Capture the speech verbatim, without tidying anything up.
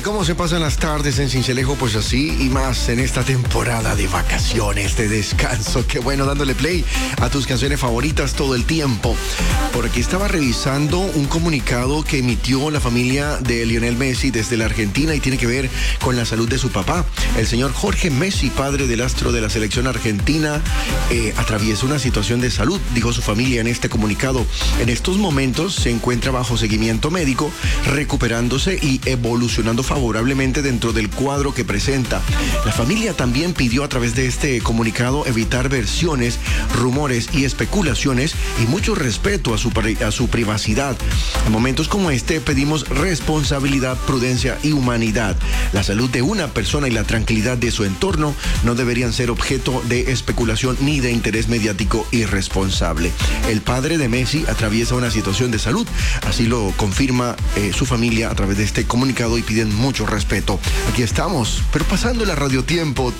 ¿cómo se pasan las tardes en Sincelejo? Pues así y más en esta temporada de vacaciones, de descanso. Qué bueno, dándole play a tus canciones favoritas todo el tiempo. Por aquí estaba revisando un comunicado que emitió la familia de Lionel Messi desde la Argentina y tiene que ver con la salud de su papá. El señor Jorge Messi, padre del astro de la selección argentina, eh, atraviesa una situación de salud, dijo su familia en este comunicado. En estos momentos se encuentra bajo seguimiento médico, recuperándose y evolucionando favorablemente dentro del cuadro que presenta. La familia también pidió a través de este comunicado evitar versiones, rumores y especulaciones y mucho respeto a su, a su privacidad. En momentos como este pedimos responsabilidad, prudencia y humanidad. La salud de una persona y la tranquilidad de su entorno no deberían ser objeto de especulación ni de interés mediático irresponsable. El padre de Messi atraviesa una situación de salud, así lo confirma eh, su familia a través de este comunicado y piden mucho respeto. Aquí estamos, pero pasando el radiotiempo